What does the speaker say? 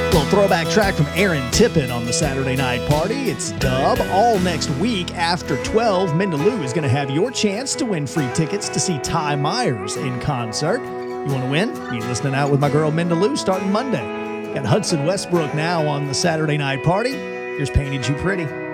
Little throwback track from Aaron Tippett on the Saturday Night Party. It's Dub. All next week after 12, Mindaloo is going to have your chance to win free tickets to see Ty Myers in concert. You want to win? Be listening out with my girl Mindaloo starting Monday. Got Hudson Westbrook now on the Saturday Night Party. Here's Painted You Pretty.